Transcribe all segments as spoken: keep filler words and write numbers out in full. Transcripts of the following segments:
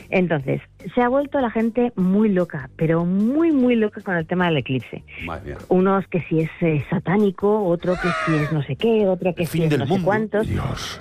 Entonces, se ha vuelto la gente muy loca, pero muy, muy loca con el tema del eclipse. Madre. Unos que si es eh, satánico, otro que si es no sé qué, otro que El si fin es del no mundo. sé cuántos. Dios.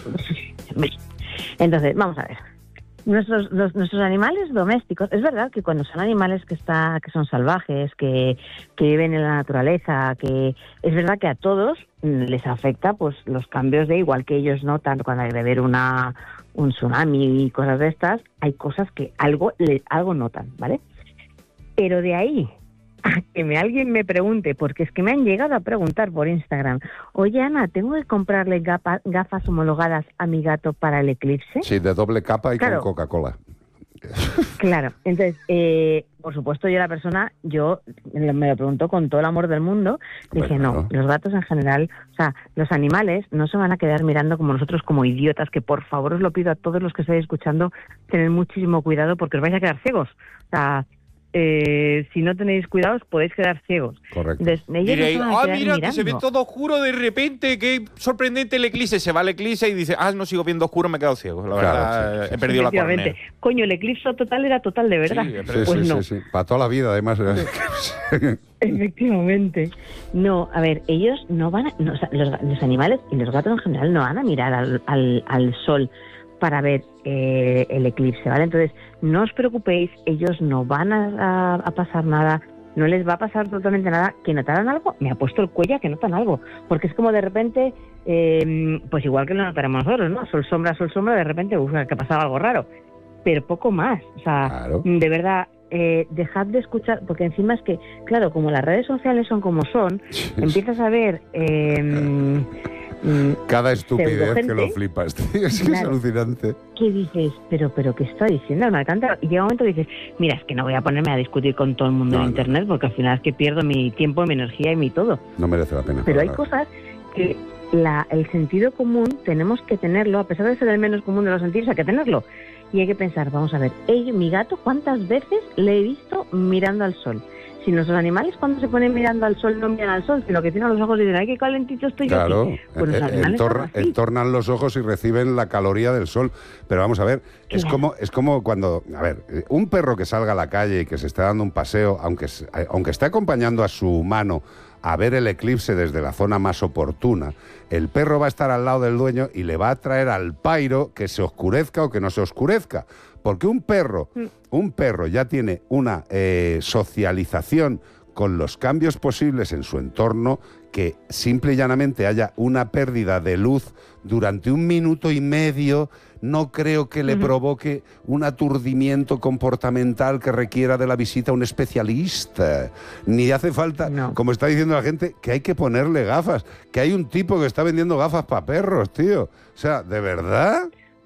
Entonces, vamos a ver. Nuestros, los, nuestros animales domésticos, es verdad que cuando son animales que está, que son salvajes, que, que viven en la naturaleza, que es verdad que a todos les afecta pues los cambios de, igual que ellos notan cuando hay de ver una un tsunami y cosas de estas, hay cosas que algo le, algo notan, ¿vale? Pero de ahí a que me, alguien me pregunte, porque es que me han llegado a preguntar por Instagram, oye Ana, ¿tengo que comprarle gafas, gafas homologadas a mi gato para el eclipse? Sí, de doble capa y Claro. con Coca-Cola. Claro, entonces, eh, por supuesto yo la persona, yo me lo preguntó con todo el amor del mundo, Hombre, dije claro. no, los gatos en general, o sea, los animales no se van a quedar mirando como nosotros como idiotas, que por favor os lo pido a todos los que estáis escuchando, tened muchísimo cuidado porque os vais a quedar ciegos, o sea, eh, si no tenéis cuidado os podéis quedar ciegos. Correcto. Entonces, ellos Diréis, no se van a ah, quedar mira, que se ve mirando. todo oscuro de repente, qué sorprendente el eclipse. Se va el eclipse y dice, ah, no sigo viendo oscuro, me he quedado ciego. La Claro, verdad, sí, sí, he sí. perdido la Efectivamente. córnea. Coño, el eclipse total era total de verdad. Sí, Sí, pues sí, no. sí, sí. Para toda la vida, además. Efectivamente. No, a ver, ellos no van a... No, o sea, los, los animales y los gatos en general no van a mirar al, al, al sol para ver eh, el eclipse, ¿vale? Entonces, no os preocupéis, ellos no van a, a, a pasar nada, no les va a pasar absolutamente nada. ¿Que notaran algo? Me ha puesto el cuello a que notan algo, porque es como de repente, eh, pues igual que lo notaremos nosotros, ¿no? Sol, sombra, sol, sombra, de repente, uf, que ha pasado algo raro, pero poco más, o sea, Claro. de verdad... Eh, dejad de escuchar, porque encima es que, claro, como las redes sociales son como son, empiezas a ver... Eh, mm, Cada estupidez que pseudogente, lo flipas, tío. Es que claro, es alucinante. ¿qué dices? Pero, pero ¿qué está diciendo? Me encanta. Y llega un momento que dices, mira, es que no voy a ponerme a discutir con todo el mundo No, en no. internet, porque al final es que pierdo mi tiempo, mi energía y mi todo. No merece la pena. Pero hay para nada. cosas que la, el sentido común tenemos que tenerlo, a pesar de ser el menos común de los sentidos, hay que tenerlo. Y hay que pensar, vamos a ver, ello, mi gato, ¿cuántas veces le he visto mirando al sol? Si nuestros animales cuando se ponen mirando al sol no miran al sol, sino que tienen los ojos y dicen, ay, qué calentito estoy yo Claro, aquí. Pues los eh, animales son entorna- así. entornan los ojos y reciben la caloría del sol. Pero vamos a ver, es Claro. como es como cuando, a ver, eh, un perro que salga a la calle y que se esté dando un paseo, aunque, s- eh, aunque esté acompañando a su humano a ver el eclipse desde la zona más oportuna, el perro va a estar al lado del dueño y le va a traer al pairo que se oscurezca o que no se oscurezca. Porque un perro, un perro ya tiene una eh, socialización con los cambios posibles en su entorno, que simple y llanamente haya una pérdida de luz durante un minuto y medio, no creo que le Ujú. provoque un aturdimiento comportamental que requiera de la visita a un especialista. Ni hace falta, No. como está diciendo la gente, que hay que ponerle gafas, que hay un tipo que está vendiendo gafas para perros, tío. O sea, ¿de verdad?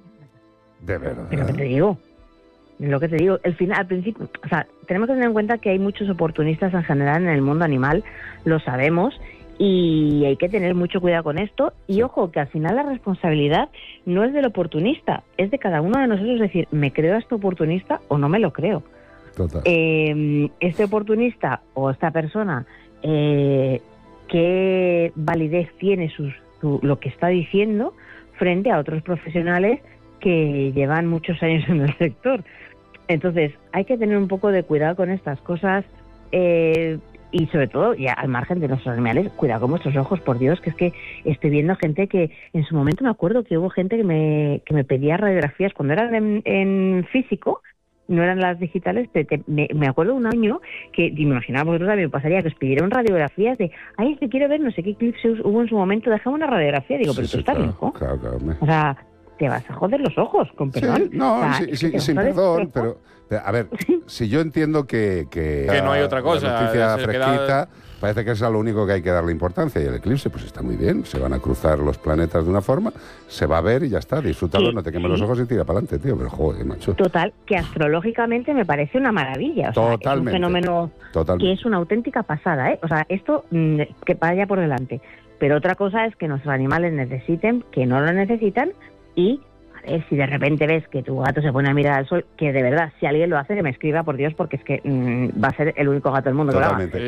¿De verdad? Pero que te digo, lo que te digo, el final, al principio, o sea, tenemos que tener en cuenta que hay muchos oportunistas en general en el mundo animal, lo sabemos, y hay que tener mucho cuidado con esto. Y ojo, que al final la responsabilidad no es del oportunista, es de cada uno de nosotros, es decir, ¿me creo a este oportunista o no me lo creo? Total. Eh, este oportunista o esta persona, eh, ¿qué validez tiene sus, su, lo que está diciendo frente a otros profesionales que llevan muchos años en el sector? Entonces, hay que tener un poco de cuidado con estas cosas, eh, y sobre todo, ya al margen de nuestros animales, cuidado con vuestros ojos, por Dios, que es que estoy viendo gente que, en su momento me acuerdo que hubo gente que me, que me pedía radiografías cuando eran en, en físico, no eran las digitales, te, te, me, me acuerdo un año que, y me imaginaba, vosotros también pasaría, que os pidieron radiografías de, ay, es que quiero ver no sé qué eclipse hubo en su momento, déjame una radiografía. Digo, Sí, pero sí, tú estás claro, loco. claro, claro, hombre. O sea, te vas a joder los ojos, con perdón. Sí, no, O sea, sí, es sí, que te sin vas a perdón, destrozar. pero, pero, a ver, si yo entiendo que... Que, Que no hay otra cosa, La noticia se fresquita, queda- parece que es a lo único que hay que darle importancia, y el eclipse, pues está muy bien, se van a cruzar los planetas de una forma, se va a ver y ya está, disfrútalo, Sí, no te quemes sí. los ojos y tira para adelante, tío, pero joder, macho. Total, que astrológicamente me parece una maravilla. O sea, Totalmente. es un fenómeno Totalmente. que es una auténtica pasada, ¿eh? O sea, esto mm, que vaya por delante. Pero otra cosa es que nuestros animales necesiten, que no lo necesitan, y a ver, si de repente ves que tu gato se pone a mirar al sol, que de verdad, si alguien lo hace, que me escriba, por Dios, porque es que mm, va a ser el único gato del mundo que lo haga. Totalmente.